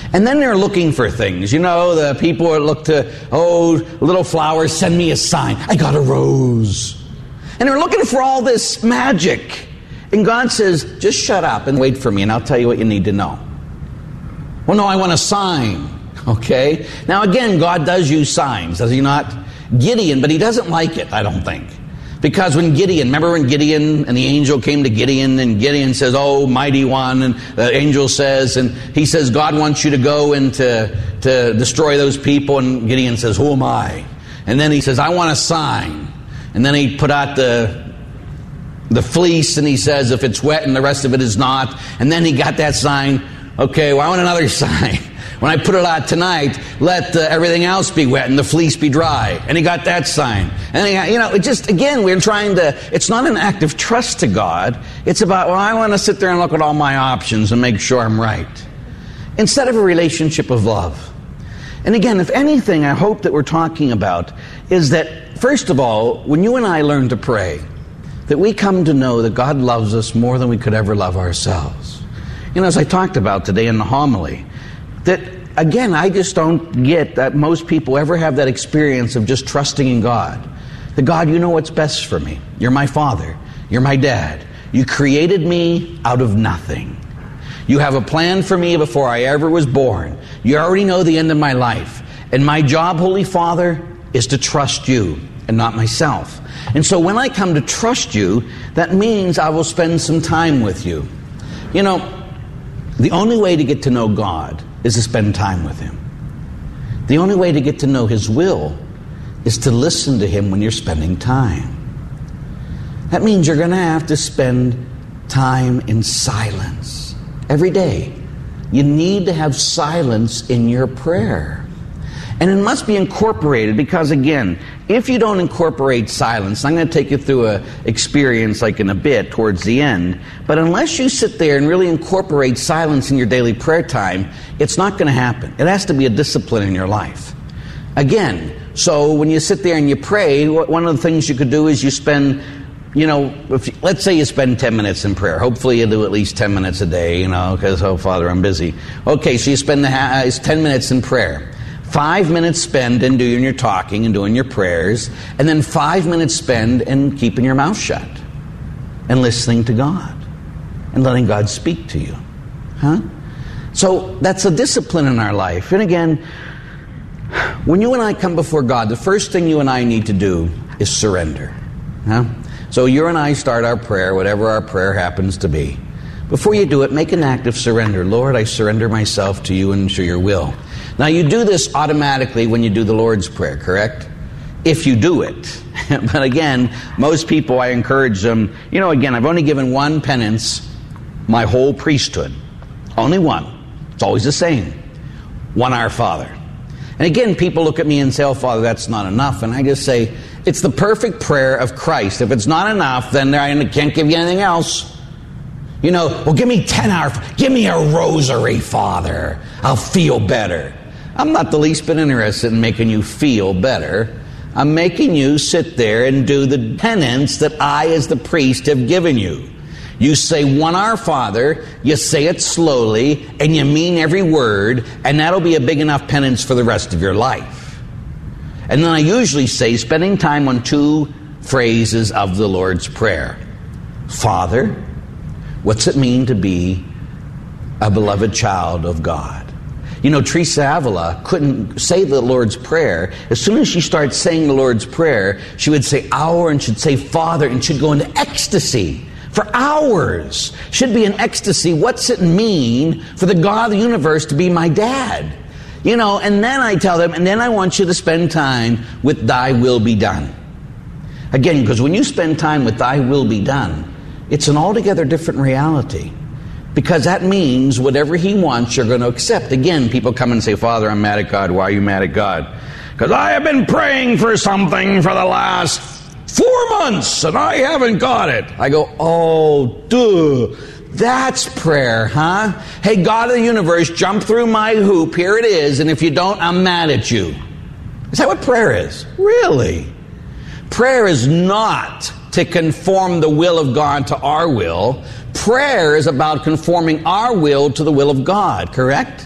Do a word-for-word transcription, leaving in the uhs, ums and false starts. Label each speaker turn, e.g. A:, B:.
A: And then they're looking for things. You know, the people that look to, oh, little flowers, send me a sign. I got a rose. And they're looking for all this magic. And God says, just shut up and wait for me, and I'll tell you what you need to know. Well, no, I want a sign. Okay? Now, again, God does use signs, does he not? Gideon, but he doesn't like it, I don't think. Because when Gideon, remember when Gideon and the angel came to Gideon, and Gideon says, oh, mighty one, and the angel says, and he says, God wants you to go and to, to destroy those people, and Gideon says, who am I? And then he says, I want a sign. And then he put out the, the fleece, and he says, if it's wet and the rest of it is not, and then he got that sign, okay, well, I want another sign. When I put it out tonight, let uh, everything else be wet and the fleece be dry. And he got that sign. And, he, you know, it just, again, we're trying to, it's not an act of trust to God. It's about, well, I want to sit there and look at all my options and make sure I'm right. Instead of a relationship of love. And again, if anything, I hope that we're talking about is that, first of all, when you and I learn to pray, that we come to know that God loves us more than we could ever love ourselves. You know, as I talked about today in the homily, that, again, I just don't get that most people ever have that experience of just trusting in God. That, God, you know what's best for me. You're my father. You're my dad. You created me out of nothing. You have a plan for me before I ever was born. You already know the end of my life. And my job, Holy Father, is to trust you and not myself. And so when I come to trust you, that means I will spend some time with you. You know, the only way to get to know God is to spend time with him. The only way to get to know his will is to listen to him when you're spending time. That means you're going to have to spend time in silence every day. You need to have silence in your prayer. And it must be incorporated because, again, if you don't incorporate silence, I'm going to take you through an experience like in a bit towards the end, but unless you sit there and really incorporate silence in your daily prayer time, it's not going to happen. It has to be a discipline in your life. Again, so when you sit there and you pray, one of the things you could do is you spend, you know, if you, let's say you spend ten minutes in prayer. Hopefully you do at least ten minutes a day, you know, because, oh, Father, I'm busy. Okay, so you spend the ha- it's ten minutes in prayer. Five minutes spend in doing your talking and doing your prayers, and then five minutes spend in keeping your mouth shut and listening to God and letting God speak to you. Huh? So that's a discipline in our life. And again, when you and I come before God, the first thing you and I need to do is surrender. Huh? So you and I start our prayer, whatever our prayer happens to be. Before you do it, make an act of surrender. Lord, I surrender myself to you and to your will. Now, you do this automatically when you do the Lord's Prayer, correct? If you do it. But again, most people, I encourage them, you know, again, I've only given one penance my whole priesthood. Only one. It's always the same. One Our Father. And again, people look at me and say, oh, Father, that's not enough. And I just say, it's the perfect prayer of Christ. If it's not enough, then I can't give you anything else. You know, well, give me ten hours. Give me a rosary, Father. I'll feel better. I'm not the least bit interested in making you feel better. I'm making you sit there and do the penance that I, as the priest, have given you. You say one Our Father, you say it slowly, and you mean every word, and that'll be a big enough penance for the rest of your life. And then I usually say, spending time on two phrases of the Lord's Prayer. Father, what's it mean to be a beloved child of God? You know, Teresa Avila couldn't say the Lord's Prayer. As soon as she started saying the Lord's Prayer, she would say Our and she'd say Father, and she'd go into ecstasy for hours. She'd be in ecstasy. What's it mean for the God of the universe to be my dad? You know, and then I tell them, and then I want you to spend time with Thy will be done. Again, because when you spend time with Thy will be done, it's an altogether different reality. Because that means whatever He wants, you're going to accept. Again, people come and say, Father, I'm mad at God. Why are you mad at God? Because I have been praying for something for the last four months and I haven't got it. I go, oh, duh. That's prayer, huh? Hey, God of the universe, jump through my hoop. Here it is. And if you don't, I'm mad at you. Is that what prayer is? Really? Prayer is not to conform the will of God to our will. Prayer is about conforming our will to the will of God, correct?